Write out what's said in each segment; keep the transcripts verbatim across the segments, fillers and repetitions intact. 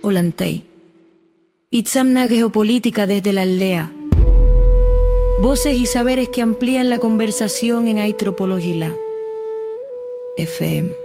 Olantay. Itzamna Geopolítica desde la aldea. Voces y saberes que amplían la conversación en Aitropologila. F M.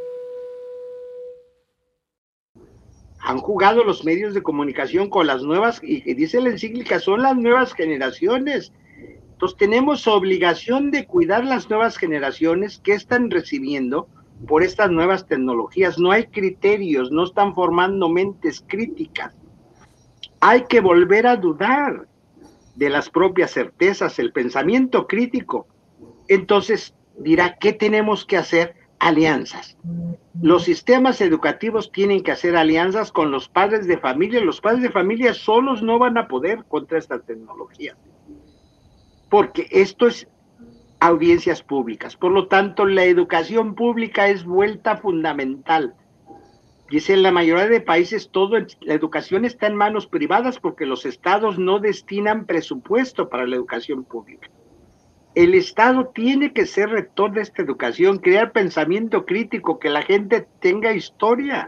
Han jugado los medios de comunicación con las nuevas, y dice la encíclica, son las nuevas generaciones. Entonces tenemos obligación de cuidar las nuevas generaciones que están recibiendo por estas nuevas tecnologías. No hay criterios, no están formando mentes críticas. Hay que volver a dudar de las propias certezas, el pensamiento crítico. Entonces dirá, ¿qué tenemos que hacer? Alianzas. Los sistemas educativos tienen que hacer alianzas con los padres de familia. Los padres de familia solos no van a poder contra esta tecnología, porque esto es audiencias públicas. Por lo tanto, la educación pública es vuelta fundamental. Dice, en la mayoría de países todo, la educación está en manos privadas porque los estados no destinan presupuesto para la educación pública. El Estado tiene que ser rector de esta educación, crear pensamiento crítico, que la gente tenga historia.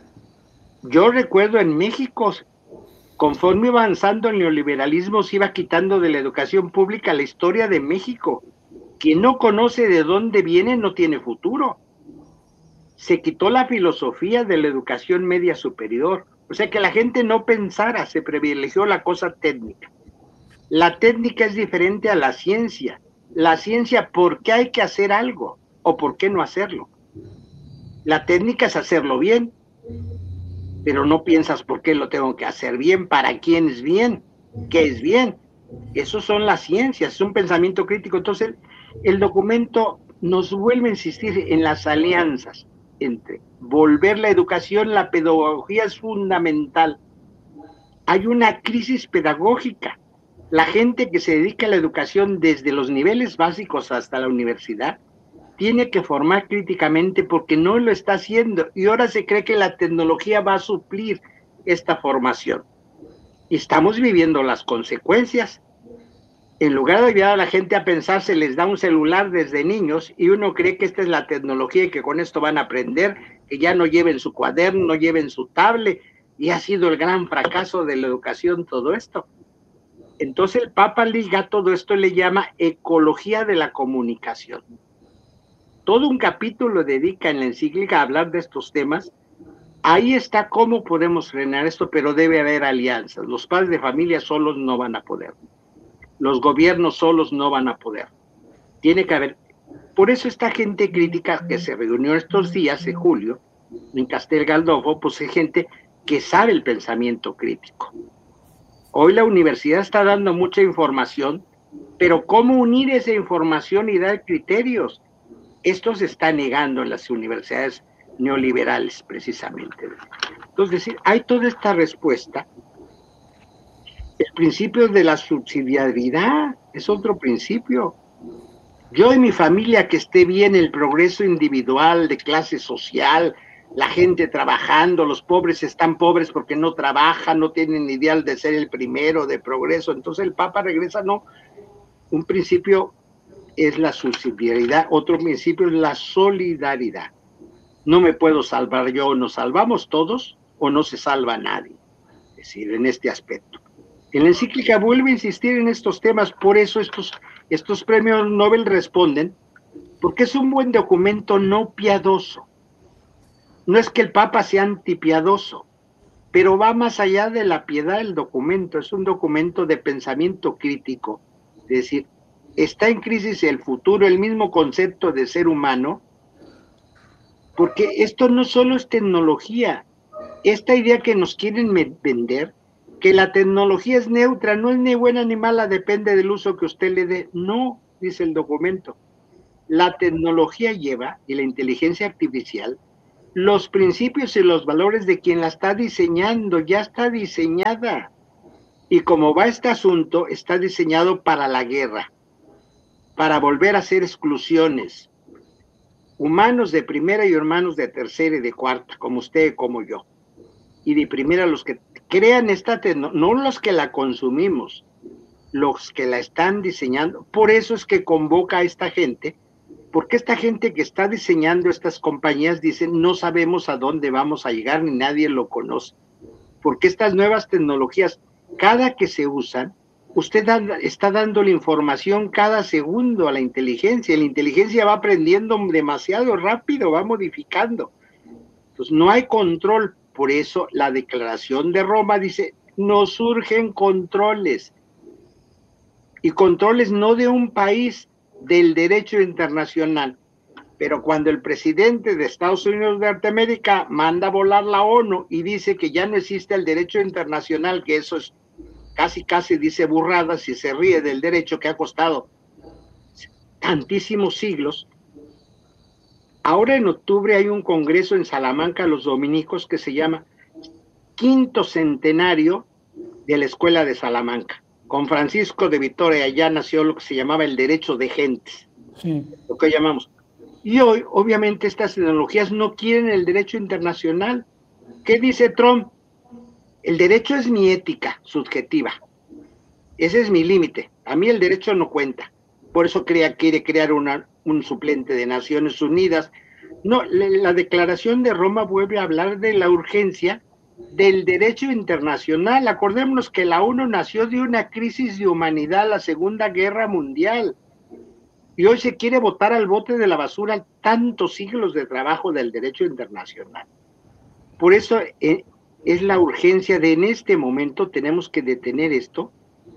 Yo recuerdo en México, conforme iba avanzando el neoliberalismo, se iba quitando de la educación pública la historia de México. Quien no conoce de dónde viene no tiene futuro. Se quitó la filosofía de la educación media superior, o sea que la gente no pensara, se privilegió la cosa técnica. La técnica es diferente a la ciencia. La ciencia, ¿por qué hay que hacer algo? ¿O por qué no hacerlo? La técnica es hacerlo bien, pero no piensas por qué lo tengo que hacer bien, para quién es bien, qué es bien. Eso son las ciencias, es un pensamiento crítico. Entonces, el, el documento nos vuelve a insistir en las alianzas entre volver la educación, la pedagogía es fundamental. Hay una crisis pedagógica. La gente que se dedica a la educación desde los niveles básicos hasta la universidad tiene que formar críticamente porque no lo está haciendo y ahora se cree que la tecnología va a suplir esta formación. Y estamos viviendo las consecuencias. En lugar de ayudar a la gente a pensar, se les da un celular desde niños y uno cree que esta es la tecnología y que con esto van a aprender, que ya no lleven su cuaderno, no lleven su tablet, y ha sido el gran fracaso de la educación todo esto. Entonces el Papa liga todo esto y le llama ecología de la comunicación. Todo un capítulo dedica en la encíclica a hablar de estos temas. Ahí está cómo podemos frenar esto, pero debe haber alianzas. Los padres de familia solos no van a poder. Los gobiernos solos no van a poder. Tiene que haber. Por eso esta gente crítica que se reunió estos días de julio en Castel Gandolfo, pues es gente que sabe el pensamiento crítico. Hoy la universidad está dando mucha información, pero ¿cómo unir esa información y dar criterios? Esto se está negando en las universidades neoliberales, precisamente. Entonces, hay toda esta respuesta. El principio de la subsidiariedad es otro principio. Yo y mi familia, que esté bien el progreso individual, de clase social, la gente trabajando, los pobres están pobres porque no trabajan, no tienen ideal de ser el primero de progreso. Entonces el Papa regresa, no. Un principio es la subsidiariedad, otro principio es la solidaridad. No me puedo salvar yo, nos salvamos todos o no se salva nadie. Es decir, en este aspecto. En la encíclica vuelve a insistir en estos temas, por eso estos, estos premios Nobel responden, porque es un buen documento no piadoso. No es que el Papa sea antipiadoso, pero va más allá de la piedad del documento, es un documento de pensamiento crítico, es decir, está en crisis el futuro, el mismo concepto de ser humano, porque esto no solo es tecnología, esta idea que nos quieren vender, que la tecnología es neutra, no es ni buena ni mala, depende del uso que usted le dé, no, dice el documento. La tecnología lleva, y la inteligencia artificial, los principios y los valores de quien la está diseñando, ya está diseñada. Y como va este asunto, está diseñado para la guerra, para volver a hacer exclusiones. Humanos de primera y humanos de tercera y de cuarta, como usted y como yo. Y de primera los que crean esta tecnología, no los que la consumimos, los que la están diseñando. Por eso es que convoca a esta gente, porque esta gente que está diseñando estas compañías dicen, no sabemos a dónde vamos a llegar, ni nadie lo conoce. porque estas nuevas tecnologías, cada que se usan, usted está dando la información cada segundo a la inteligencia. La inteligencia va aprendiendo demasiado rápido, va modificando. Entonces no hay control. Por eso la Declaración de Roma dice, nos surgen controles. Y controles no de un país, del derecho internacional. Pero cuando el presidente de Estados Unidos de Norteamérica manda a volar la ONU y dice que ya no existe el derecho internacional, que eso es casi casi dice burradas y se ríe del derecho que ha costado tantísimos siglos. Ahora en octubre hay un congreso en Salamanca, los dominicos, que se llama Quinto Centenario de la Escuela de Salamanca. Con Francisco de Vitoria allá nació lo que se llamaba el derecho de gentes, sí. Lo que llamamos. Y hoy, obviamente, estas tecnologías no quieren el derecho internacional. ¿Qué dice Trump? El derecho es mi ética subjetiva. Ese es mi límite. A mí el derecho no cuenta. Por eso crea, quiere crear una, un suplente de Naciones Unidas. No, la, la Declaración de Roma vuelve a hablar de la urgencia del derecho internacional. Acordémonos que la ONU nació de una crisis de humanidad, la Segunda Guerra Mundial. Y hoy se quiere botar al bote de la basura tantos siglos de trabajo del derecho internacional. Por eso eh, es la urgencia de en este momento tenemos que detener esto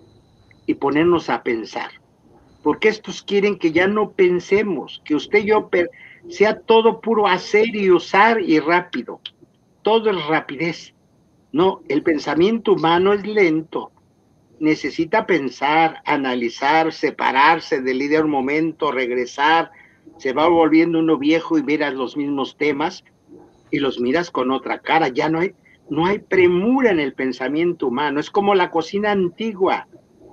y ponernos a pensar. Porque estos quieren que ya no pensemos, que usted y yo sea todo puro hacer y usar y rápido. Todo es rapidez. No, el pensamiento humano es lento. Necesita pensar, analizar, separarse del líder un momento, regresar. Se va volviendo uno viejo y miras los mismos temas y los miras con otra cara. Ya no hay, no hay premura en el pensamiento humano. Es como la cocina antigua.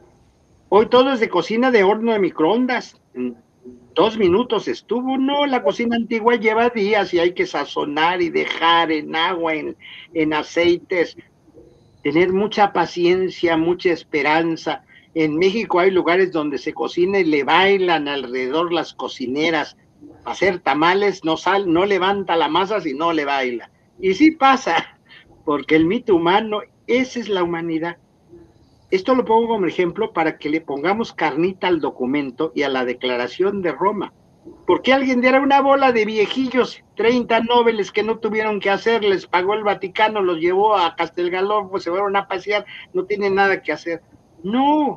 Hoy todo es de cocina de horno de microondas. En dos minutos estuvo. No, la cocina antigua lleva días y hay que sazonar y dejar en agua, en, en aceites. Tener mucha paciencia, mucha esperanza. En México hay lugares donde se cocina y le bailan alrededor las cocineras. Para hacer tamales no, sal, no levanta la masa si no le baila. Y sí pasa, porque el mito humano, esa es la humanidad. Esto lo pongo como ejemplo para que le pongamos carnita al documento y a la Declaración de Roma. Porque alguien diera una bola de viejillos, treinta nobles que no tuvieron que hacer, les pagó el Vaticano, los llevó a Castelgaló, pues se fueron a pasear, no tienen nada que hacer. No,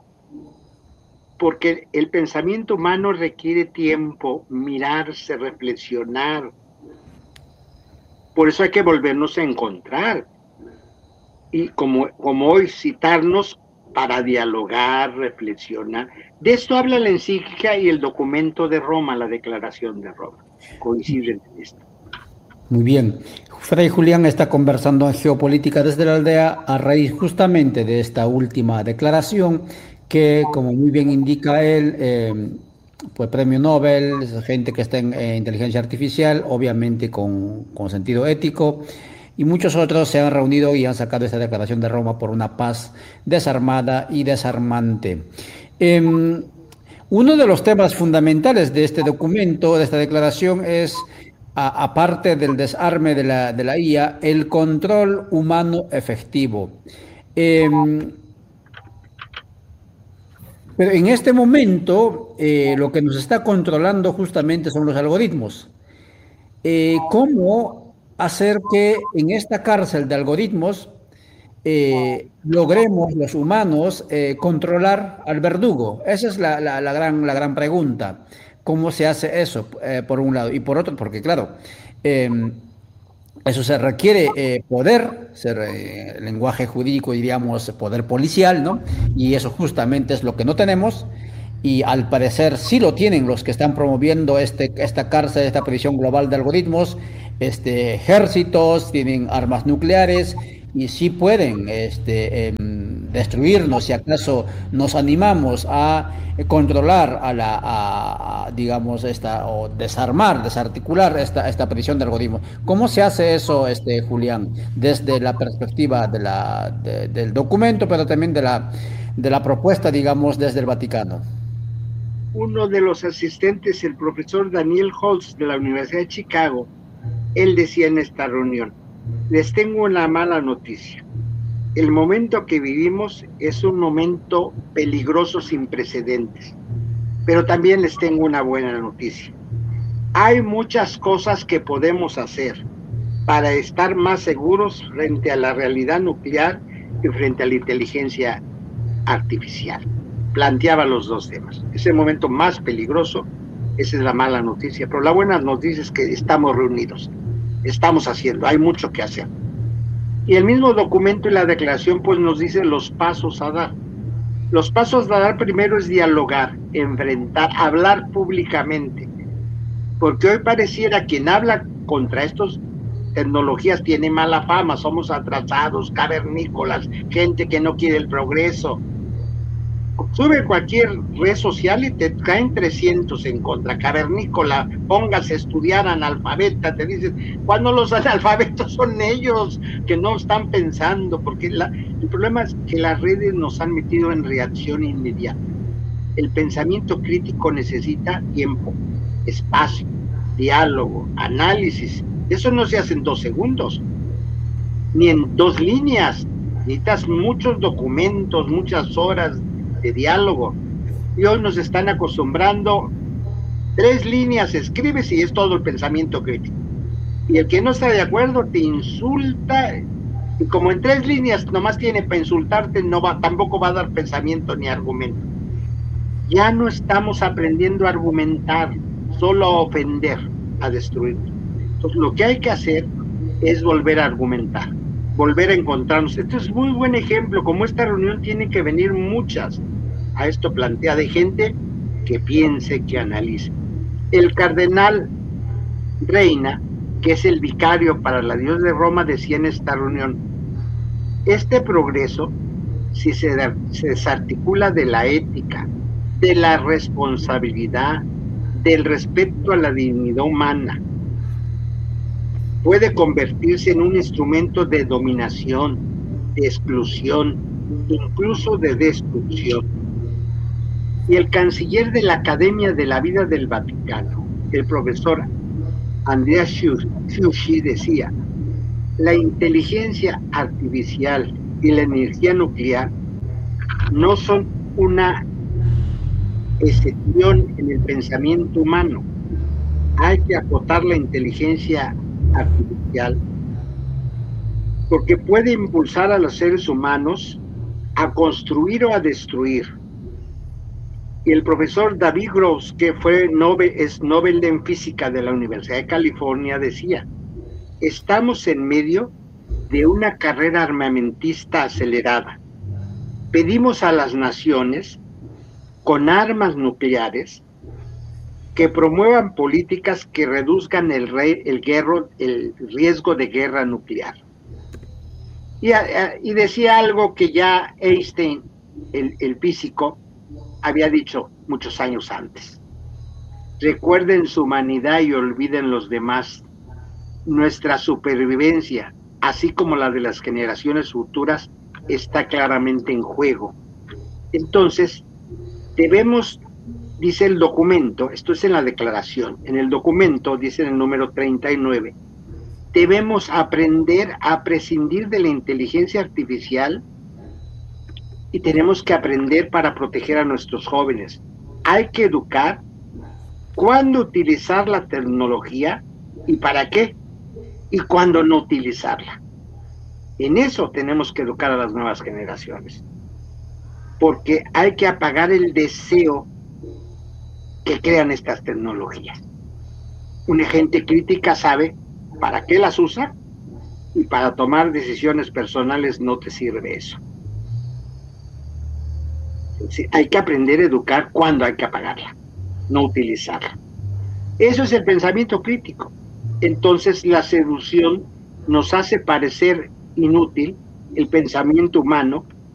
porque el pensamiento humano requiere tiempo, mirarse, reflexionar. Por eso hay que volvernos a encontrar. Y como, como hoy, citarnos para dialogar, reflexionar. De esto habla la encíclica y el documento de Roma, la Declaración de Roma. Coinciden en esto. Muy bien. Fray Julián está conversando en Geopolítica desde la Aldea a raíz justamente de esta última declaración que, como muy bien indica él, eh, pues premio Nobel, gente que está en eh, inteligencia artificial, obviamente con, con sentido ético, y muchos otros se han reunido y han sacado esta Declaración de Roma por una paz desarmada y desarmante. Eh, uno de los temas fundamentales de este documento, de esta declaración, es, a, aparte del desarme de la, de la I A, el control humano efectivo. Eh, pero en este momento, eh, lo que nos está controlando justamente son los algoritmos. Eh, ¿Cómo hacer que en esta cárcel de algoritmos eh, logremos los humanos eh, controlar al verdugo? Esa es la, la, la, gran, la gran pregunta. ¿Cómo se hace eso, eh, por un lado? Y por otro, porque claro, eh, eso se requiere eh, poder, ser, eh, lenguaje jurídico, diríamos, poder policial, ¿no? Y eso justamente es lo que no tenemos. Y al parecer sí lo tienen los que están promoviendo este, esta cárcel, esta prisión global de algoritmos, este, ejércitos, tienen armas nucleares y sí pueden este, eh, destruirnos si acaso nos animamos a controlar a la, a, a, digamos, esta, o desarmar, desarticular esta, esta prisión de algoritmos. ¿Cómo se hace eso, este, Julián, desde la perspectiva de la, de, del documento, pero también de la, de la propuesta, digamos, desde el Vaticano? Uno de los asistentes, el profesor Daniel Holtz de la Universidad de Chicago, él decía en esta reunión: les tengo una mala noticia. el momento que vivimos es un momento peligroso sin precedentes, pero también les tengo una buena noticia. Hay muchas cosas que podemos hacer para estar más seguros frente a la realidad nuclear y frente a la inteligencia artificial. Planteaba los dos temas. Es el momento más peligroso, esa es la mala noticia, pero la buena noticia es que estamos reunidos, estamos haciendo, hay mucho que hacer. Y el mismo documento y la declaración pues nos dice los pasos a dar. Los pasos a dar primero es dialogar, enfrentar, hablar públicamente, porque hoy pareciera quien habla contra estas tecnologías tiene mala fama, somos atrasados, cavernícolas, gente que no quiere el progreso. Sube cualquier red social y te caen trescientos en contra, cavernícola, póngase a estudiar, analfabeta, te dicen, cuando los analfabetos son ellos que no están pensando, porque la, el problema es que las redes nos han metido en reacción inmediata. El pensamiento crítico necesita tiempo, espacio, diálogo, análisis. Eso no se hace en dos segundos, ni en dos líneas. Necesitas muchos documentos, muchas horas de diálogo. Y hoy nos están acostumbrando, tres líneas escribes y es todo el pensamiento crítico. Y el que no está de acuerdo te insulta, y como en tres líneas nomás tiene para insultarte, no va, tampoco va a dar pensamiento ni argumento. Ya no estamos aprendiendo a argumentar, solo a ofender, a destruir. Entonces lo que hay que hacer es volver a argumentar, volver a encontrarnos. Este es muy buen ejemplo, como esta reunión tiene que venir muchas a esto plantea de gente que piense, que analice. El cardenal Reina, que es el vicario para la diócesis de Roma, decía en esta reunión, este progreso, si se, se desarticula de la ética, de la responsabilidad, del respeto a la dignidad humana, puede convertirse en un instrumento de dominación, de exclusión, incluso de destrucción. Y el canciller de la Academia de la Vida del Vaticano, el profesor Andrea Fauci, decía, la inteligencia artificial y la energía nuclear no son una excepción en el pensamiento humano. Hay que acotar la inteligencia artificial porque puede impulsar a los seres humanos a construir o a destruir. Y el profesor David Gross, que fue Nobel, es Nobel en Física de la Universidad de California, decía, estamos en medio de una carrera armamentista acelerada. Pedimos a las naciones con armas nucleares que promuevan políticas que reduzcan el, re, el, guerro, el riesgo de guerra nuclear. Y, y decía algo que ya Einstein, el, el físico, había dicho muchos años antes. Recuerden su humanidad y olviden los demás. Nuestra supervivencia, así como la de las generaciones futuras, está claramente en juego. Entonces, debemos, dice el documento, esto es en la declaración, en el documento, dice en el número treinta y nueve, debemos aprender a prescindir de la inteligencia artificial y tenemos que aprender para proteger a nuestros jóvenes. Hay que educar cuándo utilizar la tecnología y para qué, y cuándo no utilizarla. En eso tenemos que educar a las nuevas generaciones, porque hay que apagar el deseo que crean estas tecnologías. Una gente crítica sabe para qué las usa y para tomar decisiones personales no te sirve eso. Sí, hay que aprender a educar cuando hay que apagarla, no utilizarla. Eso es el pensamiento crítico. Entonces la seducción nos hace parecer inútil el pensamiento humano